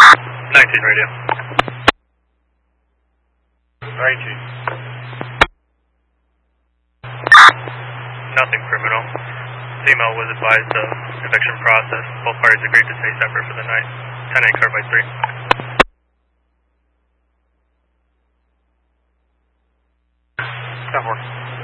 19 radio. 19. Nothing criminal. Female was advised of eviction process. Both parties agreed to stay separate for the night. 10-8 carbide 3. 10-4.